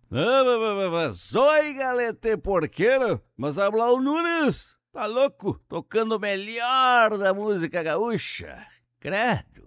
Oi, galete porqueiro, mas habla o Nunes, tá louco? Tocando o melhor da música gaúcha. Credo.